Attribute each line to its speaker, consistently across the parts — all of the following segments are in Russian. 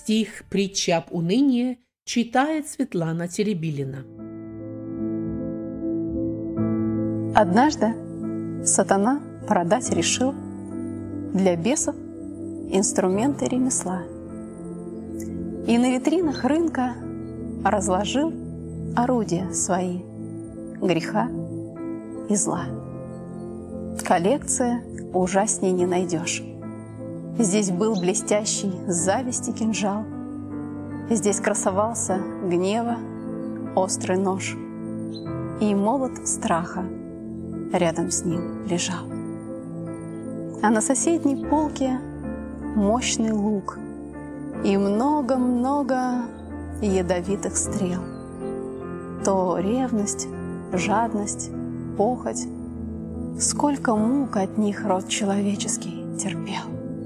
Speaker 1: Стих «Притча об унынии» читает Светлана Теребилина.
Speaker 2: Однажды сатана продать решил для бесов инструменты ремесла. И на витринах рынка разложил орудия свои греха и зла. Коллекция ужасней не найдешь. Здесь был блестящий зависти кинжал, здесь красовался гнева острый нож, и молот страха рядом с ним лежал. А на соседней полке мощный лук и много-много ядовитых стрел. То ревность, жадность, похоть, сколько мук от них род человеческий терпел.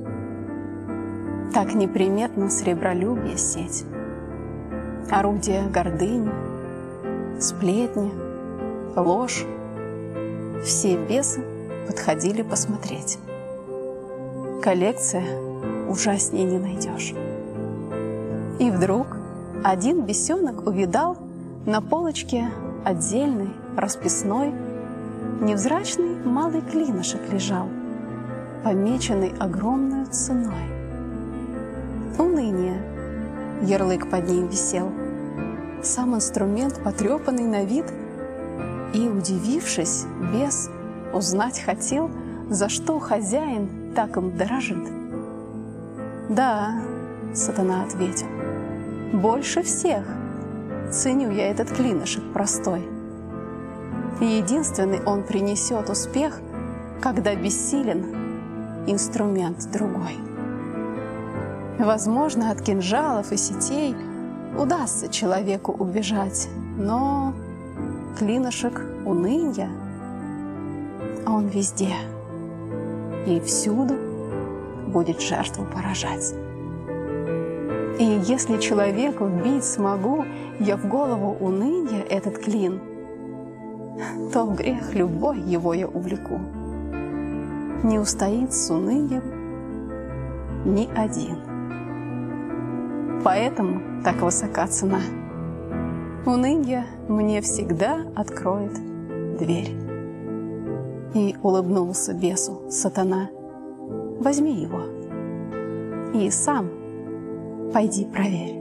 Speaker 2: Так неприметно сребролюбие сеть, орудие гордыни, сплетни, ложь. Все бесы подходили посмотреть. Коллекция ужаснее не найдешь. И вдруг один бесенок увидал на полочке отдельный, расписной, невзрачный малый клинышек лежал, помеченный огромной ценой. Уныние, ярлык под ним висел, сам инструмент потрепанный на вид, и, удивившись, бес узнать хотел, за что хозяин так им дорожит. «Да, — сатана ответил, — больше всех ценю я этот клинышек простой. Единственный он принесет успех, когда бессилен инструмент другой. Возможно, от кинжалов и сетей удастся человеку убежать, но клинышек уныния, он везде и всюду будет жертву поражать. И если человеку вбить смогу я в голову уныния этот клин, то в грех любой его я увлеку. Не устоит с унынием ни один. Поэтому так высока цена. Уныние мне всегда откроет дверь». И улыбнулся бесу сатана: «Возьми его и сам пойди проверь».